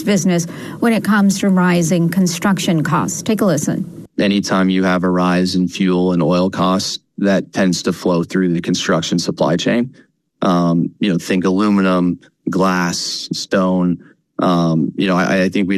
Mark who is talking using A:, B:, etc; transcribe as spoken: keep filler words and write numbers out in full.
A: business when it comes to rising construction costs. Take a listen.
B: Anytime you have a rise in fuel and oil costs, that tends to flow through the construction supply chain. Um, you know, think aluminum, glass, stone. Um, you know, I, I think we